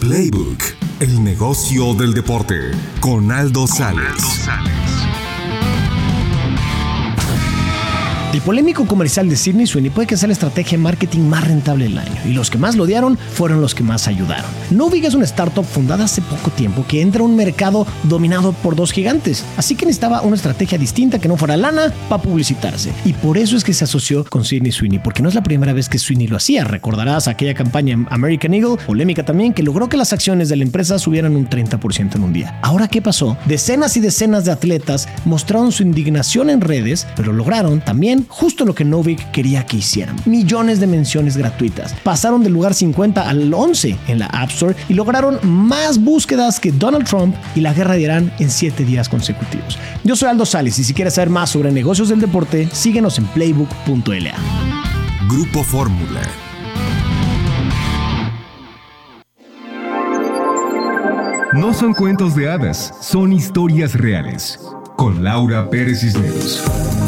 Playbook, el negocio del deporte, con Aldo Sales. El polémico comercial de Sydney Sweeney puede que sea la estrategia de marketing más rentable del año, y los que más lo odiaron fueron los que más ayudaron. Novig es una startup fundada hace poco tiempo que entra a un mercado dominado por dos gigantes, así que necesitaba una estrategia distinta que no fuera lana para publicitarse, y por eso es que se asoció con Sydney Sweeney, porque no es la primera vez que Sweeney lo hacía. Recordarás aquella campaña American Eagle, polémica también, que logró que las acciones de la empresa subieran un 30% en un día. Ahora, ¿qué pasó? Decenas y decenas de atletas mostraron su indignación en redes, pero lograron también justo lo que Novig quería que hicieran: millones de menciones gratuitas. Pasaron del lugar 50 al 11 en la App Store y lograron más búsquedas que Donald Trump y la guerra de Irán en 7 días consecutivos. Yo soy Aldo Sales, y si quieres saber más sobre negocios del deporte, síguenos en playbook.la. Grupo Fórmula. No son cuentos de hadas, son historias reales. Con Laura Pérez Cisneros.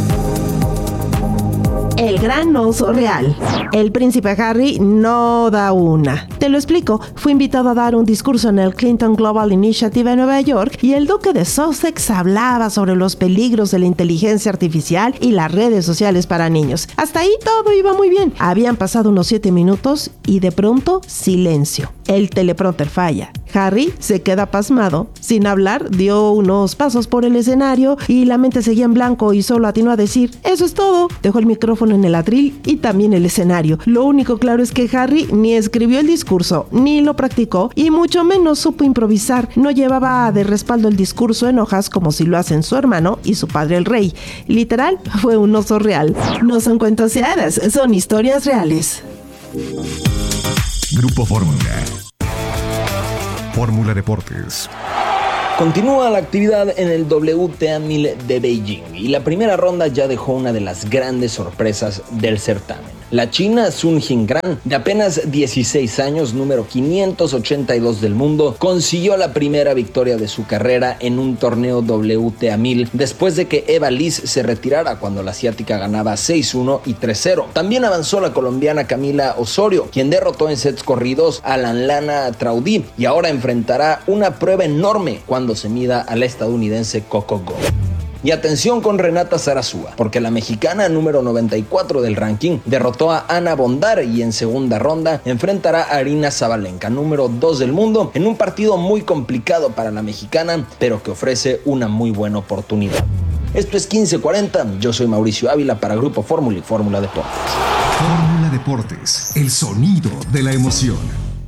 El gran oso real. El príncipe Harry no da una. Te lo explico. Fue invitado a dar un discurso en el Clinton Global Initiative en Nueva York, y el duque de Sussex hablaba sobre los peligros de la inteligencia artificial y las redes sociales para niños. Hasta ahí todo iba muy bien. Habían pasado unos 7 minutos y de pronto silencio. El teleprompter falla. Harry se queda pasmado. Sin hablar, dio unos pasos por el escenario y la mente seguía en blanco y solo atinó a decir: "Eso es todo". Dejó el micrófono en el atril y también el escenario. Lo único claro es que Harry ni escribió el discurso, ni lo practicó, y mucho menos supo improvisar. No llevaba de respaldo el discurso en hojas como si lo hacen su hermano y su padre el rey. Literal, fue un oso real. No son cuentos de hadas, son historias reales. Grupo Fórmula. Fórmula Deportes. Continúa la actividad en el WTA 1000 de Beijing, y la primera ronda ya dejó una de las grandes sorpresas del certamen. La china Sun Jingran, de apenas 16 años, número 582 del mundo, consiguió la primera victoria de su carrera en un torneo WTA 1000 después de que Eva Liz se retirara cuando la asiática ganaba 6-1 y 3-0. También avanzó la colombiana Camila Osorio, quien derrotó en sets corridos a Lana Traudí, y ahora enfrentará una prueba enorme cuando se mida a la estadounidense Coco Gauff. Y atención con Renata Zarazúa, porque la mexicana número 94 del ranking derrotó a Ana Bondar, y en segunda ronda enfrentará a Aryna Sabalenka, número 2 del mundo, en un partido muy complicado para la mexicana, pero que ofrece una muy buena oportunidad. Esto es 1540, yo soy Mauricio Ávila para Grupo Fórmula y Fórmula Deportes. Fórmula Deportes, el sonido de la emoción.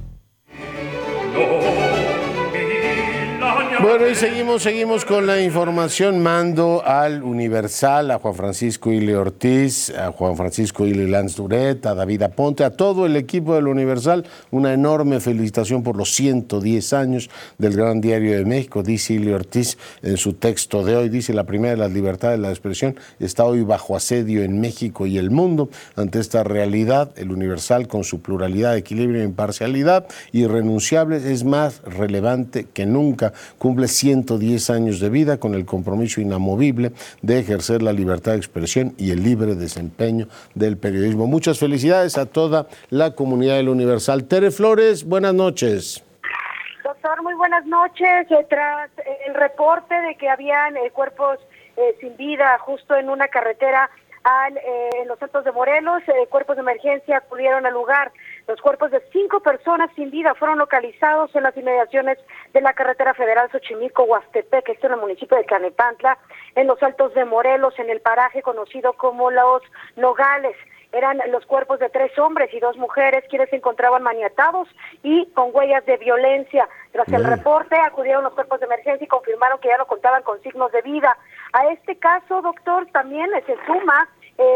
Bueno, y seguimos con la información. Mando al Universal a Juan Francisco Ili Ortiz, a Juan Francisco Ili Lanz Duret, a David Aponte, a todo el equipo del Universal. Una enorme felicitación por los 110 años del Gran Diario de México. Dice Ili Ortiz en su texto de hoy, dice: la primera de las libertades de la expresión está hoy bajo asedio en México y el mundo. Ante esta realidad, el Universal, con su pluralidad, equilibrio e imparcialidad irrenunciables, es más relevante que nunca. Cumple 110 años de vida con el compromiso inamovible de ejercer la libertad de expresión y el libre desempeño del periodismo. Muchas felicidades a toda la comunidad del Universal. Tere Flores, buenas noches. Doctor, muy buenas noches. Tras el reporte de que habían cuerpos sin vida justo en una carretera en los Altos de Morelos, cuerpos de emergencia acudieron al lugar. Los cuerpos de 5 personas sin vida fueron localizados en las inmediaciones de la carretera federal Xochimilco-Huastepec, que está en el municipio de Tlanepantla, en los Altos de Morelos, en el paraje conocido como Los Nogales. Eran los cuerpos de 3 hombres y 2 mujeres, quienes se encontraban maniatados y con huellas de violencia. Tras el reporte, acudieron los cuerpos de emergencia y confirmaron que ya no contaban con signos de vida. A este caso, doctor, también se suma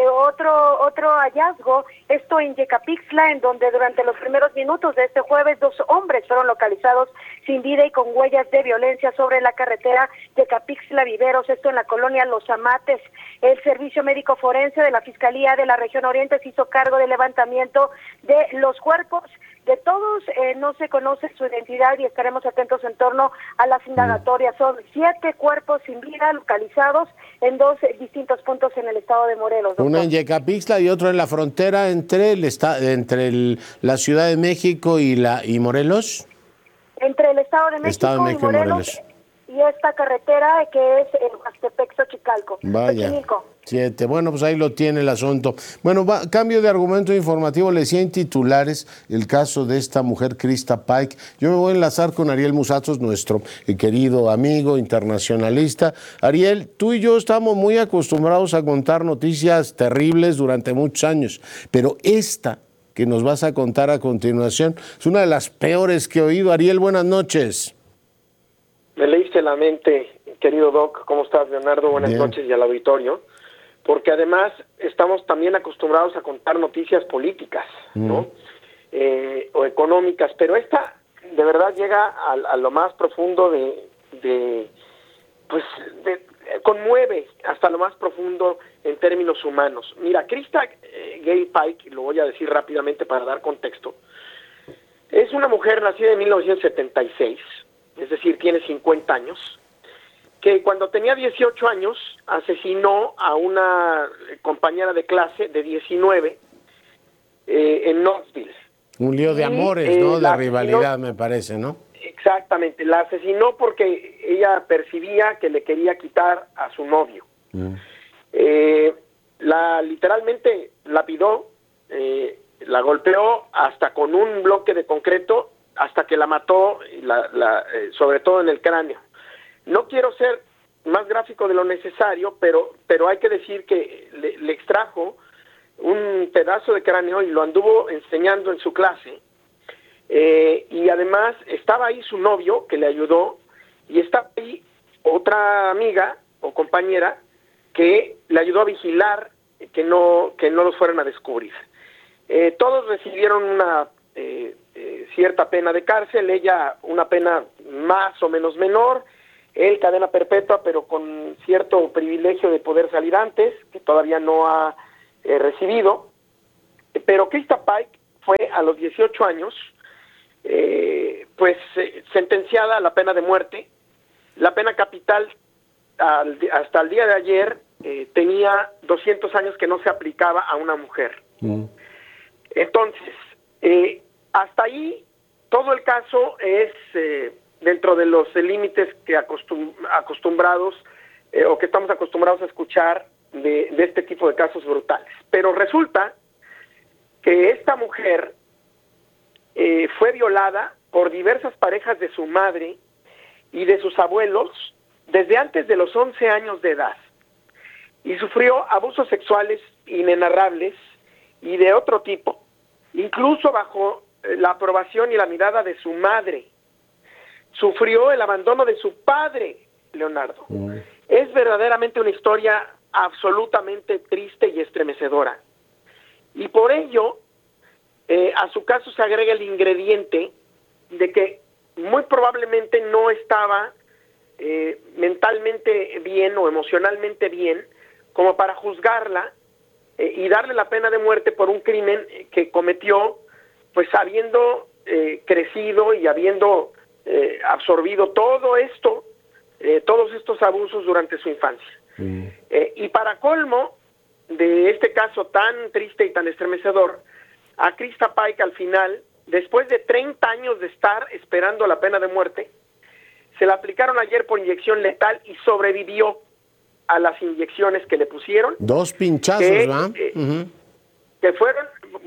otro hallazgo, esto en Yecapixtla, en donde durante los primeros minutos de este jueves 2 hombres fueron localizados sin vida y con huellas de violencia sobre la carretera Yecapixtla-Viveros, esto en la colonia Los Amates. El Servicio Médico Forense de la Fiscalía de la Región Oriente se hizo cargo del levantamiento de los cuerpos. De todos no se conoce su identidad y estaremos atentos en torno a las indagatorias. Son 7 cuerpos sin vida localizados en 2 distintos puntos en el estado de Morelos. Doctor. Uno en Yecapixtla y otro en la frontera entre la Ciudad de México y Morelos. entre el Estado de México y Morelos. Y esta carretera que es el Huastepec-Xochicalco. Vaya, Xochimilco. 7. Bueno, pues ahí lo tiene el asunto. Bueno, cambio de argumento informativo. Le decía en titulares el caso de esta mujer, Krista Pike. Yo me voy a enlazar con Ariel Musazos, nuestro querido amigo internacionalista. Ariel, tú y yo estamos muy acostumbrados a contar noticias terribles durante muchos años, pero esta que nos vas a contar a continuación es una de las peores que he oído. Ariel, buenas noches. Me leíste la mente, querido Doc. ¿Cómo estás, Leonardo? Buenas noches y al auditorio. Porque además estamos también acostumbrados a contar noticias políticas, ¿no? O económicas, pero esta de verdad llega a lo más profundo conmueve hasta lo más profundo en términos humanos. Mira, Krista Gay Pike, lo voy a decir rápidamente para dar contexto, es una mujer nacida en 1976, es decir, tiene 50 años, que cuando tenía 18 años asesinó a una compañera de clase de 19 en Knoxville. Un lío de amores, ¿no? De rivalidad, me parece, ¿no? Exactamente, la asesinó porque ella percibía que le quería quitar a su novio. Literalmente lapidó, la golpeó hasta con un bloque de concreto, hasta que la mató, sobre todo en el cráneo. No quiero ser más gráfico de lo necesario, pero hay que decir que le extrajo un pedazo de cráneo y lo anduvo enseñando en su clase. Y además estaba ahí su novio, que le ayudó, y estaba ahí otra amiga o compañera que le ayudó a vigilar que no los fueran a descubrir. Todos recibieron una cierta pena de cárcel, ella una pena más o menos menor, él cadena perpetua, pero con cierto privilegio de poder salir antes, que todavía no ha recibido. Pero Krista Pike fue a los 18 años, sentenciada a la pena de muerte. La pena capital hasta el día de ayer tenía 200 años que no se aplicaba a una mujer. Entonces, hasta ahí todo el caso es dentro de los límites que acostumbrados o que estamos acostumbrados a escuchar de este tipo de casos brutales. Pero resulta que esta mujer fue violada por diversas parejas de su madre y de sus abuelos desde antes de los 11 años de edad, y sufrió abusos sexuales inenarrables y de otro tipo, incluso bajo la aprobación y la mirada de su madre. Sufrió el abandono de su padre, Leonardo. Es verdaderamente una historia absolutamente triste y estremecedora. Y por ello, a su caso se agrega el ingrediente de que muy probablemente no estaba mentalmente bien o emocionalmente bien como para juzgarla y darle la pena de muerte por un crimen que cometió, pues habiendo crecido y habiendo absorbido todo esto, todos estos abusos durante su infancia. Y para colmo de este caso tan triste y tan estremecedor, a Krista Pike al final, después de 30 años de estar esperando la pena de muerte, se la aplicaron ayer por inyección letal y sobrevivió a las inyecciones que le pusieron. 2 pinchazos, ¿va? Que fueron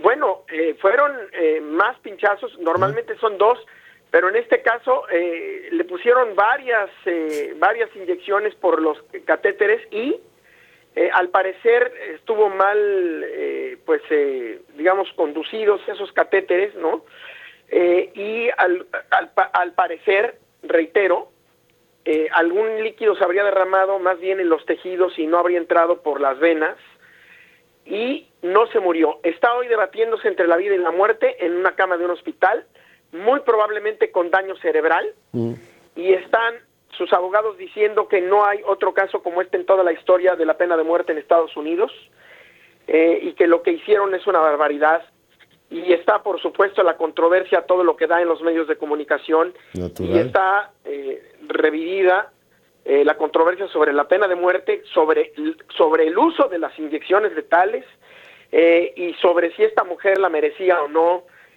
más pinchazos, normalmente son 2, pero en este caso le pusieron varias inyecciones por los catéteres y al parecer estuvo mal, digamos, conducidos esos catéteres, ¿no? Y al parecer, reitero, algún líquido se habría derramado más bien en los tejidos y no habría entrado por las venas, y no se murió. Está hoy debatiéndose entre la vida y la muerte en una cama de un hospital, muy probablemente con daño cerebral, y están sus abogados diciendo que no hay otro caso como este en toda la historia de la pena de muerte en Estados Unidos, y que lo que hicieron es una barbaridad. Y está, por supuesto, la controversia, todo lo que da en los medios de comunicación. Natural. Y está revivida la controversia sobre la pena de muerte, sobre el uso de las inyecciones letales, y sobre si esta mujer la merecía o no,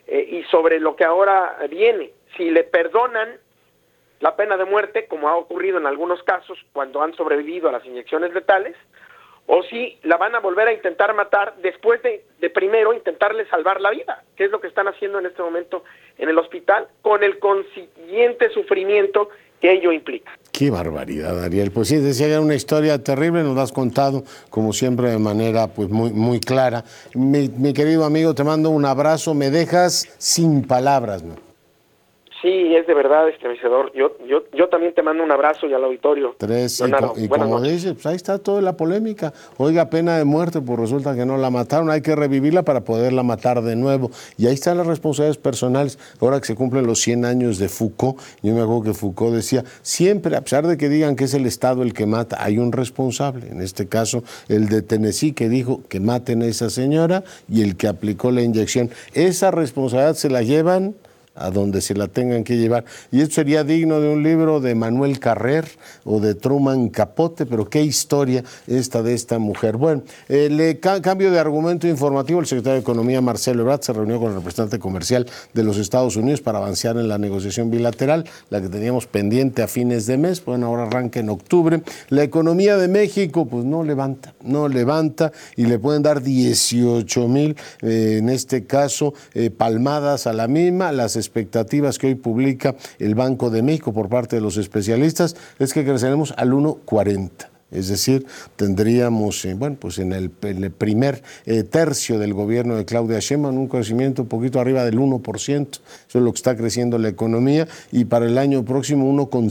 y sobre lo que ahora viene. Si le perdonan la pena de muerte, como ha ocurrido en algunos casos cuando han sobrevivido a las inyecciones letales, o si la van a volver a intentar matar después de primero intentarle salvar la vida, que es lo que están haciendo en este momento en el hospital, con el consiguiente sufrimiento que ello implica. Qué barbaridad, Ariel. Pues sí, decía que era una historia terrible, nos la has contado, como siempre, de manera pues muy clara. Mi querido amigo, te mando un abrazo, me dejas sin palabras, ¿no? Sí, es de verdad estremecedor. Yo también te mando un abrazo y al auditorio. Leonardo, y como dices, pues ahí está toda la polémica. Oiga, pena de muerte, pues resulta que no la mataron, hay que revivirla para poderla matar de nuevo. Y ahí están las responsabilidades personales. Ahora que se cumplen los 100 años de Foucault, yo me acuerdo que Foucault decía, siempre, a pesar de que digan que es el Estado el que mata, hay un responsable. En este caso, el de Tennessee, que dijo que maten a esa señora, y el que aplicó la inyección. Esa responsabilidad se la llevan a donde se la tengan que llevar. Y esto sería digno de un libro de Manuel Carrer o de Truman Capote, pero qué historia esta de esta mujer. Bueno, cambio de argumento informativo. El secretario de Economía, Marcelo Ebrard, se reunió con el representante comercial de los Estados Unidos para avanzar en la negociación bilateral, la que teníamos pendiente a fines de mes, bueno, ahora arranca en octubre. La economía de México, pues no levanta, y le pueden dar 18,000, en este caso, palmadas a la misma. Las expectativas que hoy publica el Banco de México por parte de los especialistas es que creceremos al 1,40. Es decir, tendríamos, pues en el primer tercio del gobierno de Claudia Sheinbaum un crecimiento un poquito arriba del 1%. Eso es lo que está creciendo la economía, y para el año próximo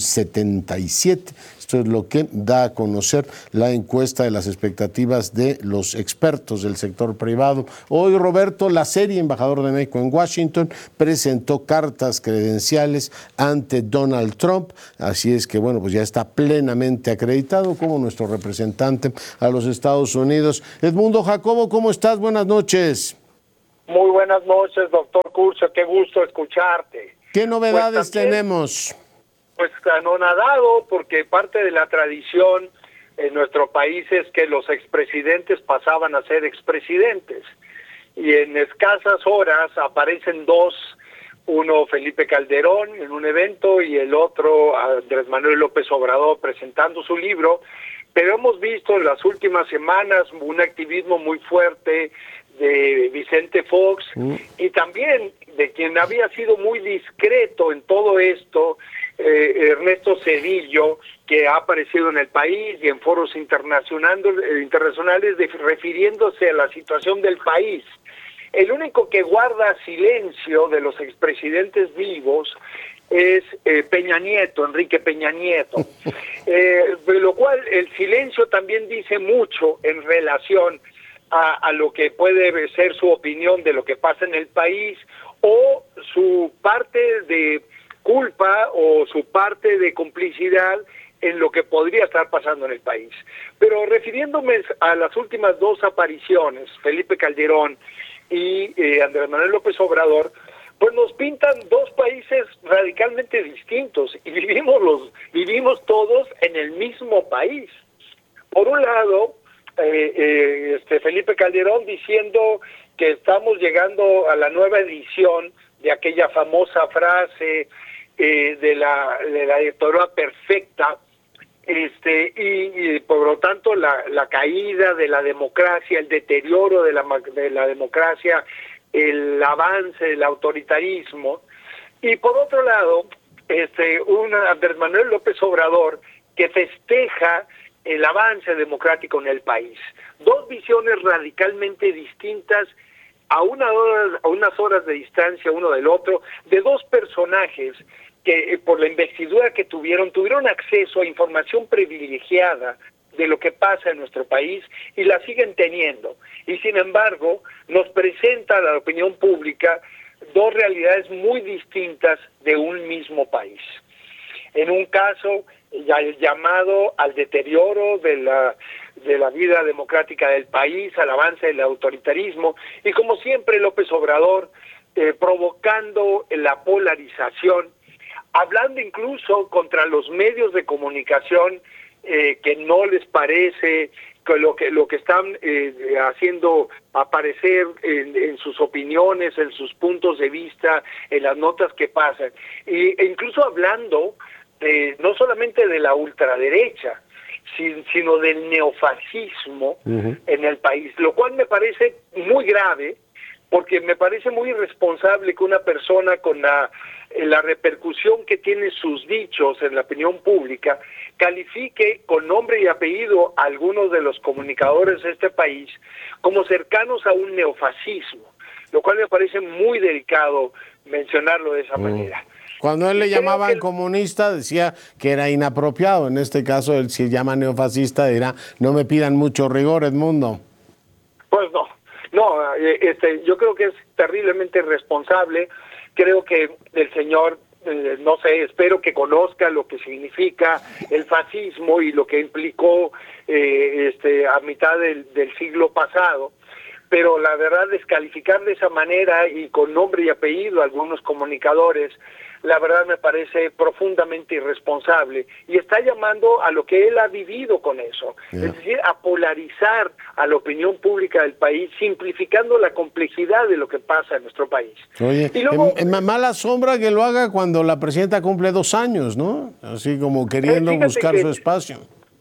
1,77. Esto es lo que da a conocer la encuesta de las expectativas de los expertos del sector privado. Hoy Roberto Lacerri, embajador de México en Washington, presentó cartas credenciales ante Donald Trump. Así es que, pues ya está plenamente acreditado como nuestro representante a los Estados Unidos. Edmundo Jacobo, ¿cómo estás? Buenas noches. Muy buenas noches, doctor Curcio. Qué gusto escucharte. ¿Qué novedades tenemos? Pues anonadado, porque parte de la tradición en nuestro país es que los expresidentes pasaban a ser expresidentes. Y en escasas horas aparecen dos, uno Felipe Calderón en un evento y el otro Andrés Manuel López Obrador presentando su libro. Pero hemos visto en las últimas semanas un activismo muy fuerte de Vicente Fox y también de quien había sido muy discreto en todo esto, Ernesto Zedillo, que ha aparecido en el país y en foros internacionales refiriéndose a la situación del país. El único que guarda silencio de los expresidentes vivos es Peña Nieto, Enrique Peña Nieto, de lo cual el silencio también dice mucho en relación a lo que puede ser su opinión de lo que pasa en el país, o su parte de culpa o su parte de complicidad en lo que podría estar pasando en el país. Pero refiriéndome a las últimas dos apariciones, Felipe Calderón y Andrés Manuel López Obrador, pues nos pintan dos países radicalmente distintos y vivimos todos en el mismo país. Por un lado, Felipe Calderón diciendo que estamos llegando a la nueva edición de aquella famosa frase de la dictadura perfecta, y por lo tanto la caída de la democracia, el deterioro de la democracia, el avance del autoritarismo. Y por otro lado, Andrés Manuel López Obrador, que festeja el avance democrático en el país. Dos visiones radicalmente distintas, a unas horas de distancia uno del otro, de dos personajes que por la investidura que tuvieron acceso a información privilegiada de lo que pasa en nuestro país y la siguen teniendo. Y sin embargo, nos presenta a la opinión pública dos realidades muy distintas de un mismo país. En un caso, ya el llamado al deterioro de la vida democrática del país, al avance del autoritarismo, y como siempre López Obrador provocando la polarización, hablando incluso contra los medios de comunicación que no les parece lo que están haciendo aparecer en sus opiniones, en sus puntos de vista, en las notas que pasan, e incluso hablando no solamente de la ultraderecha, sino del neofascismo en el país, lo cual me parece muy grave, porque me parece muy irresponsable que una persona con la repercusión que tienen sus dichos en la opinión pública califique con nombre y apellido a algunos de los comunicadores de este país como cercanos a un neofascismo, lo cual me parece muy delicado mencionarlo de esa manera. Cuando él le llamaban comunista, decía que era inapropiado. En este caso, él si llama neofascista, dirá, no me pidan mucho rigor, Edmundo. Pues no, yo creo que es terriblemente irresponsable. Creo que el señor, no sé, espero que conozca lo que significa el fascismo y lo que implicó a mitad del siglo pasado. Pero la verdad, descalificar de esa manera y con nombre y apellido a algunos comunicadores, la verdad me parece profundamente irresponsable, y está llamando a lo que él ha vivido con eso, es decir, a polarizar a la opinión pública del país, simplificando la complejidad de lo que pasa en nuestro país. Oye, y luego, mala sombra que lo haga cuando la presidenta cumple 2 años, ¿no? Así como queriendo buscar su espacio.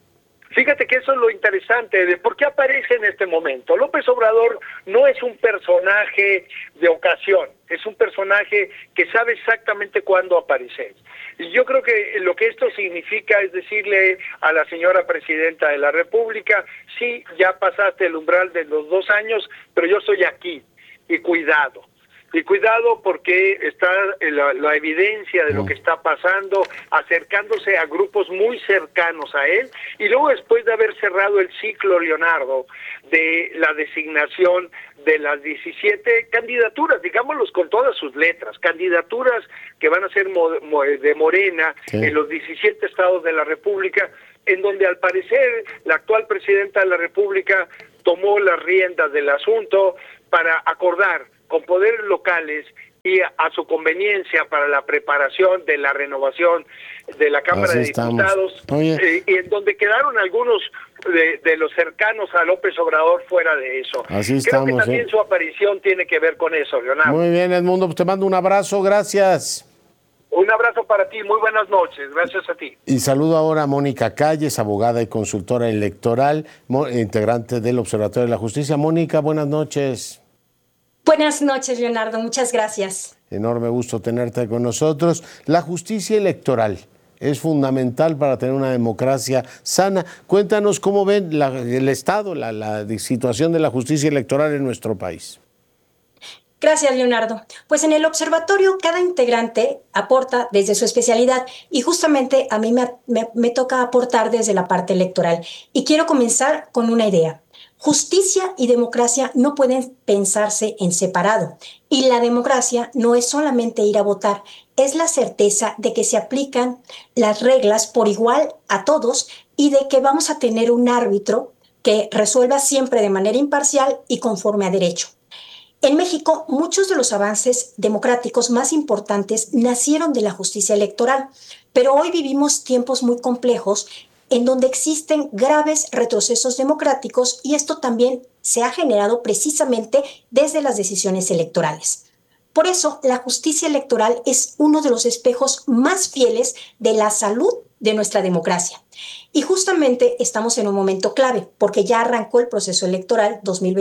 Fíjate que eso es lo interesante de por qué aparece en este momento. López Obrador no es un personaje de ocasión, es un personaje que sabe exactamente cuándo aparecer. Y yo creo que lo que esto significa es decirle a la señora presidenta de la República, sí, ya pasaste el umbral de los 2 años, pero yo estoy aquí, y cuidado. Y cuidado porque está la evidencia de lo que está pasando, acercándose a grupos muy cercanos a él, y luego después de haber cerrado el ciclo, Leonardo, de la designación de las 17 candidaturas, digámoslos con todas sus letras, candidaturas que van a ser de Morena en los 17 estados de la República, en donde al parecer la actual presidenta de la República tomó las riendas del asunto para acordar con poderes locales y a su conveniencia para la preparación de la renovación de la Cámara de Diputados, y en donde quedaron algunos de los cercanos a López Obrador fuera de eso. Creo que también su aparición tiene que ver con eso, Leonardo. Muy bien, Edmundo, pues te mando un abrazo, gracias. Un abrazo para ti, muy buenas noches, gracias a ti. Y saludo ahora a Mónica Calles, abogada y consultora electoral, integrante del Observatorio de la Justicia. Mónica, buenas noches. Buenas noches, Leonardo. Muchas gracias. Enorme gusto tenerte con nosotros. La justicia electoral es fundamental para tener una democracia sana. Cuéntanos cómo ven el estado, la situación de la justicia electoral en nuestro país. Gracias, Leonardo. Pues en el observatorio cada integrante aporta desde su especialidad, y justamente a mí me toca aportar desde la parte electoral. Y quiero comenzar con una idea. Justicia y democracia no pueden pensarse en separado, y la democracia no es solamente ir a votar, es la certeza de que se aplican las reglas por igual a todos y de que vamos a tener un árbitro que resuelva siempre de manera imparcial y conforme a derecho. En México, muchos de los avances democráticos más importantes nacieron de la justicia electoral, pero hoy vivimos tiempos muy complejos en donde existen graves retrocesos democráticos, y esto también se ha generado precisamente desde las decisiones electorales. Por eso, la justicia electoral es uno de los espejos más fieles de la salud de nuestra democracia. Y justamente estamos en un momento clave, porque ya arrancó el proceso electoral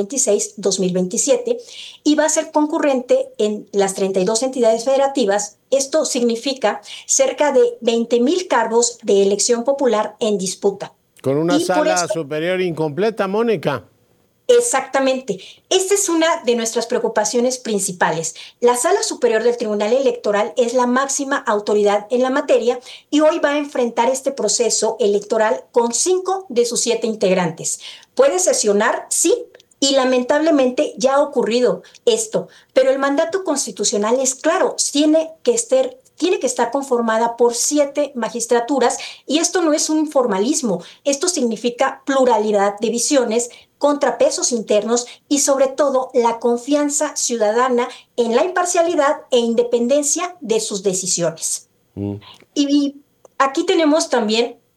2026-2027 y va a ser concurrente en las 32 entidades federativas. Esto significa cerca de 20,000 cargos de elección popular en disputa. Con una sala superior incompleta, Mónica. Exactamente. Esta es una de nuestras preocupaciones principales. La Sala Superior del Tribunal Electoral es la máxima autoridad en la materia y hoy va a enfrentar este proceso electoral con 5 de sus 7 integrantes. Puede sesionar, sí, y lamentablemente ya ha ocurrido esto, pero el mandato constitucional es claro, tiene que estar conformada por 7 magistraturas, y esto no es un formalismo, esto significa pluralidad de visiones, contrapesos internos y sobre todo la confianza ciudadana en la imparcialidad e independencia de sus decisiones. Y aquí tenemos también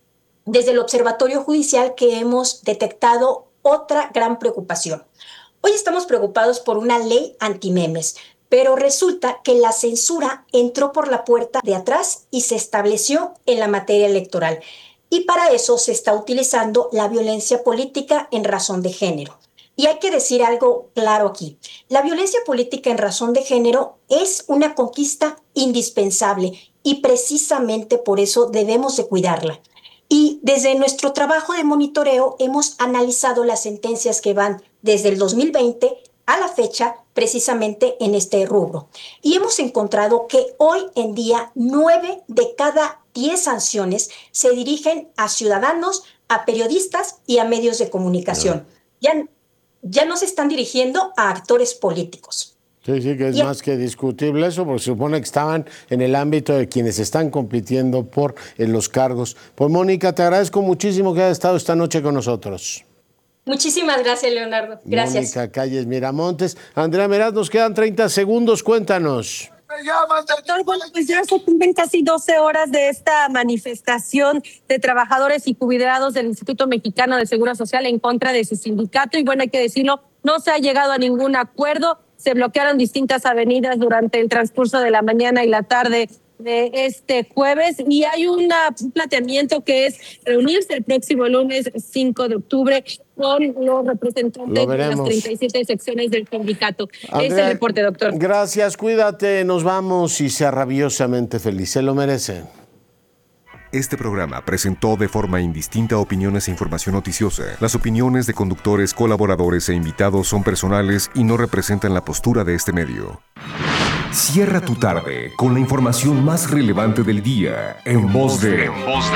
desde el Observatorio Judicial que hemos detectado otra gran preocupación. Hoy estamos preocupados por una ley antimemes, pero resulta que la censura entró por la puerta de atrás y se estableció en la materia electoral. Y para eso se está utilizando la violencia política en razón de género. Y hay que decir algo claro aquí. La violencia política en razón de género es una conquista indispensable y precisamente por eso debemos de cuidarla. Y desde nuestro trabajo de monitoreo hemos analizado las sentencias que van desde el 2020 a la fecha precisamente en este rubro. Y hemos encontrado que hoy en día 9 de cada 10 sanciones se dirigen a ciudadanos, a periodistas y a medios de comunicación. Ya no se están dirigiendo a actores políticos. Sí, que es más que discutible eso, porque se supone que estaban en el ámbito de quienes están compitiendo por los cargos. Pues Mónica, te agradezco muchísimo que hayas estado esta noche con nosotros. Muchísimas gracias, Leonardo. Gracias. Mónica Calles Miramontes. Andrea Meraz, nos quedan 30 segundos, cuéntanos. Doctor, bueno, pues ya se cumplen casi 12 horas de esta manifestación de trabajadores y jubilados del Instituto Mexicano de Seguro Social en contra de su sindicato. Y bueno, hay que decirlo, no se ha llegado a ningún acuerdo. Se bloquearon distintas avenidas durante el transcurso de la mañana y la tarde de este jueves. Y hay un planteamiento que es reunirse el próximo lunes 5 de octubre con los representantes de las 37 secciones del sindicato. Andrea, es el reporte, doctor. Gracias, cuídate, nos vamos y sea rabiosamente feliz. Se lo merece. Este programa presentó de forma indistinta opiniones e información noticiosa. Las opiniones de conductores, colaboradores e invitados son personales y no representan la postura de este medio. Cierra tu tarde con la información más relevante del día en voz de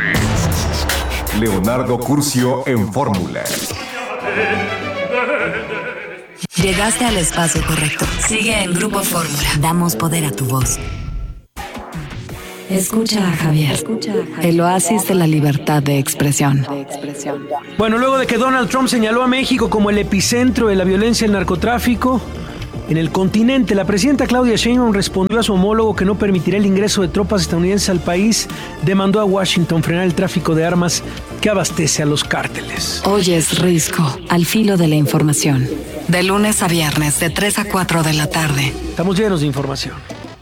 Leonardo Curcio en Fórmula. Llegaste al espacio correcto. Sigue en Grupo Fórmula. Damos poder a tu voz. Escucha a Javier, el oasis de la libertad de expresión. Bueno, luego de que Donald Trump señaló a México como el epicentro de la violencia y el narcotráfico en el continente, la presidenta Claudia Sheinbaum respondió a su homólogo que no permitirá el ingreso de tropas estadounidenses al país. Demandó a Washington frenar el tráfico de armas que abastece a los cárteles. Oyes Risco, al filo de la información. De lunes a viernes, de 3 a 4 de la tarde. Estamos llenos de información.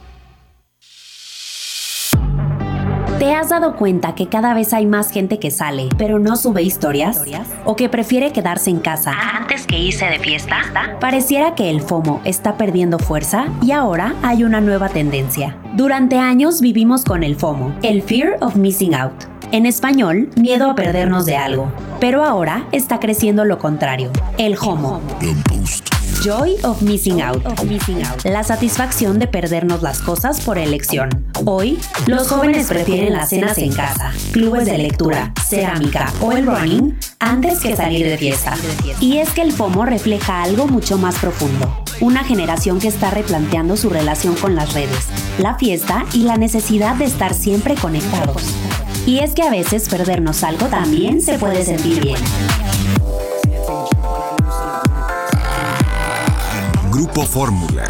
¿Te has dado cuenta que cada vez hay más gente que sale, pero no sube historias? ¿O que prefiere quedarse en casa antes que irse de fiesta? Pareciera que el FOMO está perdiendo fuerza y ahora hay una nueva tendencia. Durante años vivimos con el FOMO, el Fear of Missing Out. En español, miedo a perdernos de algo. Pero ahora está creciendo lo contrario, el JOMO. Joy of Missing Out. La satisfacción de perdernos las cosas por elección. Hoy, los jóvenes prefieren las cenas en casa, clubes de lectura, cerámica o el running antes que salir de fiesta. Y es que el FOMO refleja algo mucho más profundo. Una generación que está replanteando su relación con las redes, la fiesta y la necesidad de estar siempre conectados. Y es que a veces perdernos algo también se puede sentir bien. Grupo Fórmula.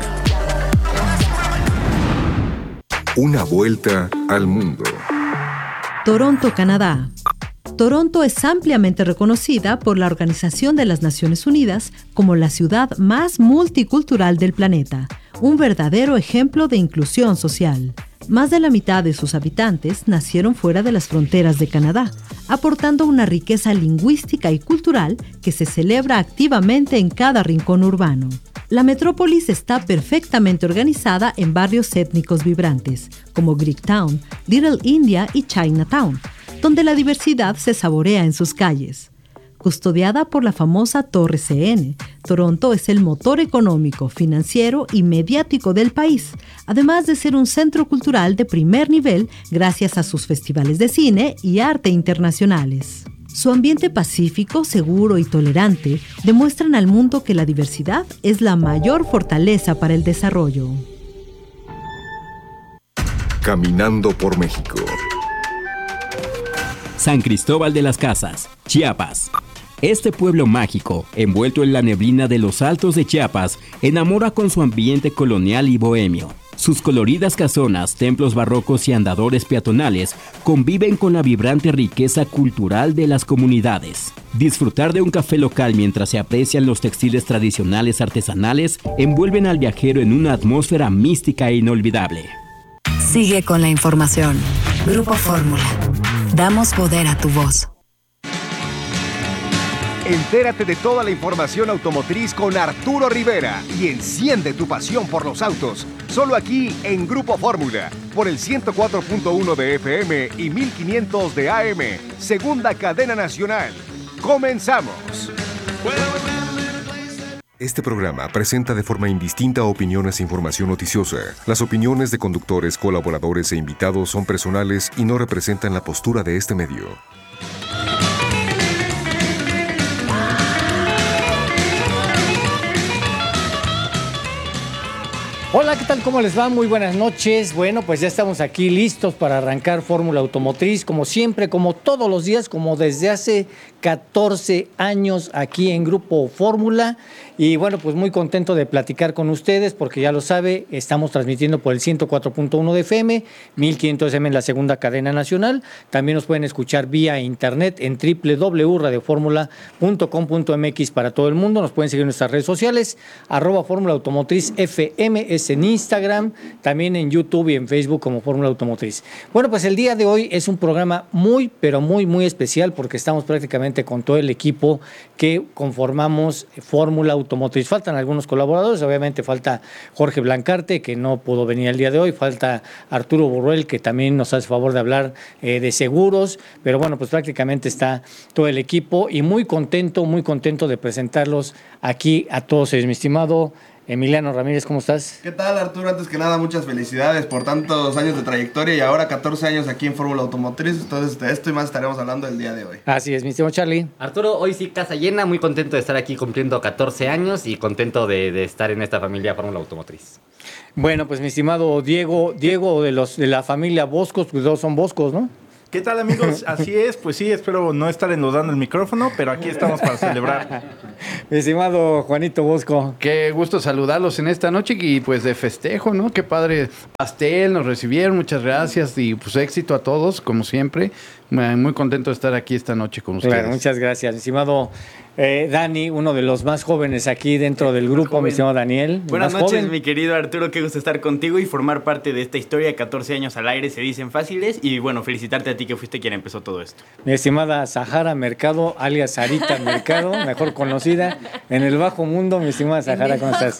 Una vuelta al mundo. Toronto, Canadá. Toronto es ampliamente reconocida por la Organización de las Naciones Unidas como la ciudad más multicultural del planeta, un verdadero ejemplo de inclusión social. Más de la mitad de sus habitantes nacieron fuera de las fronteras de Canadá, aportando una riqueza lingüística y cultural que se celebra activamente en cada rincón urbano. La metrópolis está perfectamente organizada en barrios étnicos vibrantes, como Greektown, Little India y Chinatown, donde la diversidad se saborea en sus calles. Custodiada por la famosa Torre CN, Toronto es el motor económico, financiero y mediático del país, además de ser un centro cultural de primer nivel gracias a sus festivales de cine y arte internacionales. Su ambiente pacífico, seguro y tolerante demuestran al mundo que la diversidad es la mayor fortaleza para el desarrollo. Caminando por México. San Cristóbal de las Casas, Chiapas. Este pueblo mágico, envuelto en la neblina de los altos de Chiapas, enamora con su ambiente colonial y bohemio. Sus coloridas casonas, templos barrocos y andadores peatonales conviven con la vibrante riqueza cultural de las comunidades. Disfrutar de un café local mientras se aprecian los textiles tradicionales artesanales envuelven al viajero en una atmósfera mística e inolvidable. Sigue con la información. Grupo Fórmula. Damos poder a tu voz. Entérate de toda la información automotriz con Arturo Rivera y enciende tu pasión por los autos. Solo aquí en Grupo Fórmula, por el 104.1 de FM y 1500 de AM, segunda cadena nacional. ¡Comenzamos! Este programa presenta de forma indistinta opiniones e información noticiosa. Las opiniones de conductores, colaboradores e invitados son personales y no representan la postura de este medio. Hola, ¿qué tal? ¿Cómo les va? Muy buenas noches. Bueno, pues ya estamos aquí listos para arrancar Fórmula Automotriz, como siempre, como todos los días, como desde hace 14 años aquí en Grupo Fórmula. Y bueno, pues muy contento de platicar con ustedes porque ya lo sabe, estamos transmitiendo por el 104.1 de FM, 1500 FM en la segunda cadena nacional. También nos pueden escuchar vía internet en www.radioformula.com.mx para todo el mundo. Nos pueden seguir en nuestras redes sociales, @Fórmula Automotriz FM es en Instagram, también en YouTube y en Facebook como Fórmula Automotriz. Bueno, pues el día de hoy es un programa muy, pero muy, muy especial porque estamos prácticamente con todo el equipo que conformamos Fórmula Automotriz. Faltan algunos colaboradores, obviamente falta Jorge Blancarte, que no pudo venir el día de hoy, falta Arturo Burruel, que también nos hace favor de hablar de seguros, pero bueno, pues prácticamente está todo el equipo y muy contento de presentarlos aquí a todos ellos. Mi estimado Emiliano Ramírez, ¿cómo estás? ¿Qué tal, Arturo? Antes que nada, muchas felicidades por tantos años de trayectoria y ahora 14 años aquí en Fórmula Automotriz. Entonces, de esto y más estaremos hablando el día de hoy. Así es, mi estimado Charlie. Arturo, hoy sí casa llena, muy contento de estar aquí cumpliendo 14 años y contento de estar en esta familia Fórmula Automotriz. Bueno, pues mi estimado Diego de la familia Boscos, pues todos son Boscos, ¿no? ¿Qué tal, amigos? Así es, pues sí, espero no estar enlodando el micrófono, pero aquí estamos para celebrar. Mi estimado Juanito Bosco. Qué gusto saludarlos en esta noche y pues de festejo, ¿no? Qué padre pastel, nos recibieron, muchas gracias y pues éxito a todos, como siempre. Muy contento de estar aquí esta noche con ustedes. Claro, muchas gracias. Mi estimado Dani, uno de los más jóvenes aquí dentro del grupo, mi estimado Daniel. Buenas noches, joven. mi querido Arturo, qué gusto estar contigo y formar parte de esta historia de 14 años al aire, se dicen fáciles, y bueno, felicitarte a ti que fuiste quien empezó todo esto. Mi estimada Sahara Mercado, alias Sarita Mercado, mejor conocida en el bajo mundo. Mi estimada Sahara, ¿cómo estás?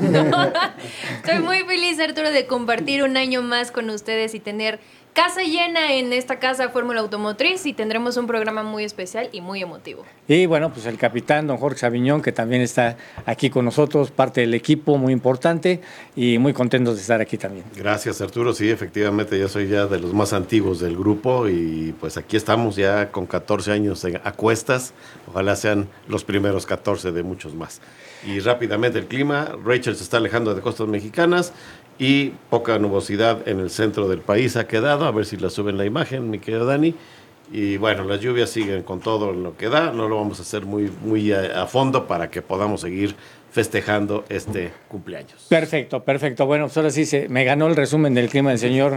Estoy muy feliz, Arturo, de compartir un año más con ustedes y tener casa llena en esta casa Fórmula Automotriz, y tendremos un programa muy especial y muy emotivo. Y bueno, pues el capitán, don Jorge Saviñón, que también está aquí con nosotros, parte del equipo muy importante y muy contentos de estar aquí también. Gracias, Arturo. Sí, efectivamente, yo soy ya de los más antiguos del grupo y pues aquí estamos ya con 14 años a cuestas. Ojalá sean los primeros 14 de muchos más. Y rápidamente el clima, Rachel se está alejando de costas mexicanas y poca nubosidad en el centro del país ha quedado, a ver si la suben la imagen, mi querido Dani. Y bueno, las lluvias siguen con todo lo que da, no lo vamos a hacer muy a fondo para que podamos seguir festejando este cumpleaños. Perfecto. Bueno, pues ahora sí me ganó el resumen del clima del señor,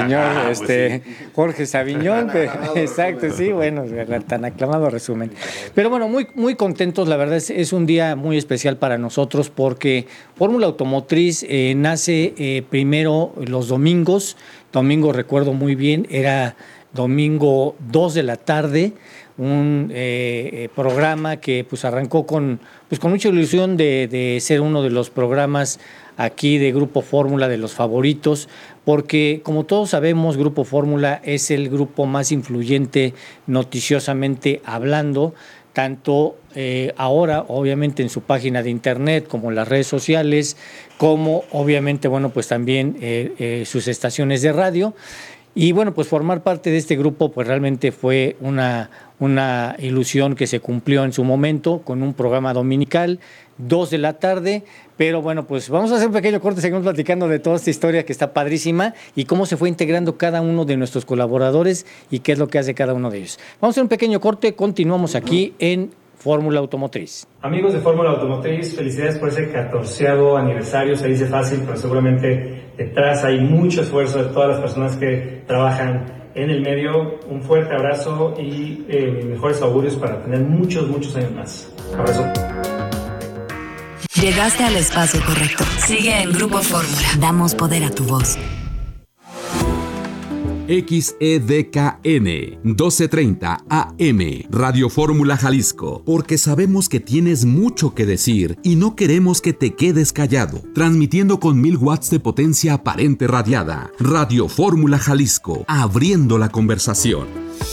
Jorge Saviñón. Exacto, sí, bueno, tan aclamado resumen. Pero bueno, muy contentos, la verdad es un día muy especial para nosotros porque Fórmula Automotriz nace primero los domingos. Domingo recuerdo muy bien, era domingo 2 de la tarde, un programa que pues arrancó con mucha ilusión de ser uno de los programas aquí de Grupo Fórmula, de los favoritos, porque como todos sabemos, Grupo Fórmula es el grupo más influyente noticiosamente hablando, tanto ahora obviamente en su página de internet como en las redes sociales, como obviamente pues también sus estaciones de radio. Y bueno, pues formar parte de este grupo pues realmente fue una ilusión que se cumplió en su momento con un programa dominical, 2 de la tarde, pero bueno, pues vamos a hacer un pequeño corte, seguimos platicando de toda esta historia que está padrísima y cómo se fue integrando cada uno de nuestros colaboradores y qué es lo que hace cada uno de ellos. Vamos a hacer un pequeño corte, continuamos aquí en Fórmula Automotriz. Amigos de Fórmula Automotriz, felicidades por ese 14º aniversario. Se dice fácil, pero seguramente detrás hay mucho esfuerzo de todas las personas que trabajan en el medio. Un fuerte abrazo y mis mejores augurios para tener muchos años más. Abrazo. Llegaste al espacio correcto. Sigue en Grupo Fórmula. Damos poder a tu voz. XEDKN 1230 AM Radio Fórmula Jalisco, porque sabemos que tienes mucho que decir y no queremos que te quedes callado. Transmitiendo con 1000 watts de potencia aparente radiada. Radio Fórmula Jalisco, abriendo la conversación.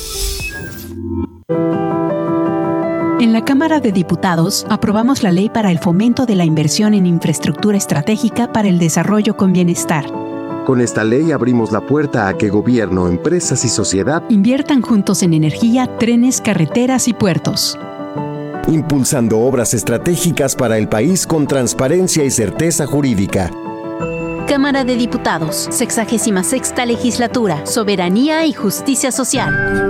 En la Cámara de Diputados aprobamos la ley para el fomento de la inversión en infraestructura estratégica para el desarrollo con bienestar. Con esta ley abrimos la puerta a que gobierno, empresas y sociedad inviertan juntos en energía, trenes, carreteras y puertos. Impulsando obras estratégicas para el país con transparencia y certeza jurídica. Cámara de Diputados, 66ª Legislatura, Soberanía y Justicia Social.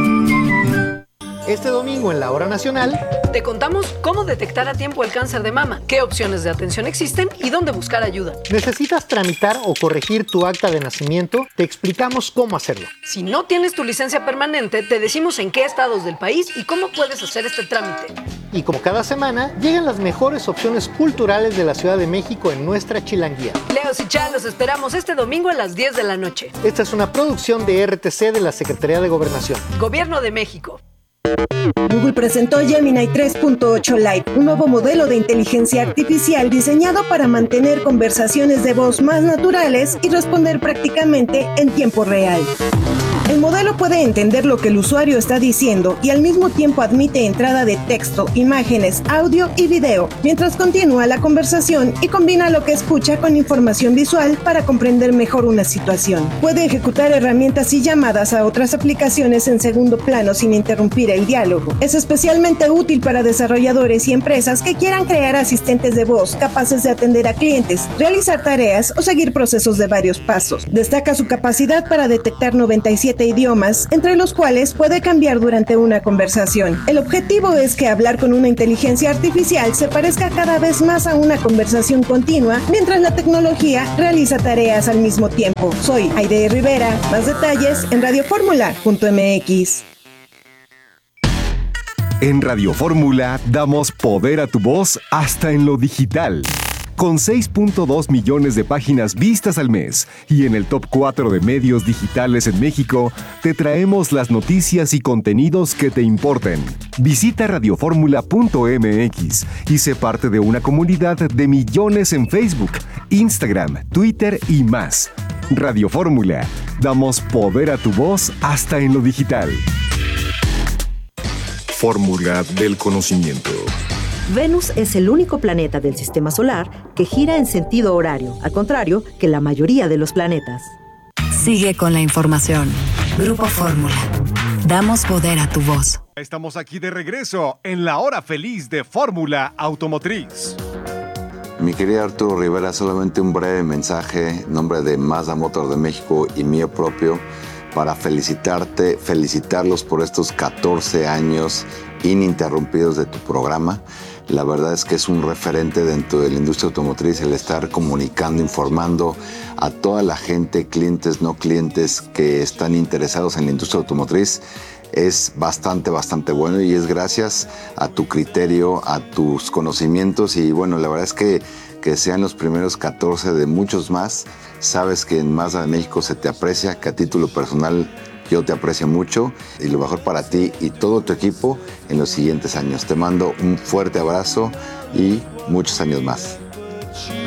Este domingo en la Hora Nacional te contamos cómo detectar a tiempo el cáncer de mama, qué opciones de atención existen y dónde buscar ayuda. ¿Necesitas tramitar o corregir tu acta de nacimiento? Te explicamos cómo hacerlo. Si no tienes tu licencia permanente, te decimos en qué estados del país y cómo puedes hacer este trámite. Y como cada semana, llegan las mejores opciones culturales de la Ciudad de México en nuestra chilanguía. Leos y Chá, los esperamos este domingo a las 10 de la noche. Esta es una producción de RTC de la Secretaría de Gobernación. Gobierno de México. Google presentó Gemini 3.8 Lite, un nuevo modelo de inteligencia artificial diseñado para mantener conversaciones de voz más naturales y responder prácticamente en tiempo real. El modelo puede entender lo que el usuario está diciendo y al mismo tiempo admite entrada de texto, imágenes, audio y video, mientras continúa la conversación y combina lo que escucha con información visual para comprender mejor una situación. Puede ejecutar herramientas y llamadas a otras aplicaciones en segundo plano sin interrumpir el diálogo. Es especialmente útil para desarrolladores y empresas que quieran crear asistentes de voz capaces de atender a clientes, realizar tareas o seguir procesos de varios pasos. Destaca su capacidad para detectar 97 idiomas, entre los cuales puede cambiar durante una conversación. El objetivo es que hablar con una inteligencia artificial se parezca cada vez más a una conversación continua, mientras la tecnología realiza tareas al mismo tiempo. Soy Aide Rivera. Más detalles en radioformula.mx. En Radio Fórmula damos poder a tu voz hasta en lo digital. Con 6.2 millones de páginas vistas al mes y en el top 4 de medios digitales en México, te traemos las noticias y contenidos que te importen. Visita radioformula.mx y sé parte de una comunidad de millones en Facebook, Instagram, Twitter y más. Radio Fórmula, damos poder a tu voz hasta en lo digital. Fórmula del conocimiento. Venus es el único planeta del sistema solar que gira en sentido horario, al contrario que la mayoría de los planetas. Sigue con la información. Grupo Fórmula. Damos poder a tu voz. Estamos aquí de regreso en la hora feliz de Fórmula Automotriz. Mi querido Arturo Rivera, solamente un breve mensaje en nombre de Mazda Motor de México y mío propio para felicitarlos por estos 14 años ininterrumpidos de tu programa. La verdad es que es un referente dentro de la industria automotriz el estar comunicando, informando a toda la gente, clientes, no clientes, que están interesados en la industria automotriz. Es bastante bueno y es gracias a tu criterio, a tus conocimientos y bueno, la verdad es que sean los primeros 14 de muchos más. Sabes que en Mazda de México se te aprecia, que a título personal yo te aprecio mucho y lo mejor para ti y todo tu equipo en los siguientes años. Te mando un fuerte abrazo y muchos años más.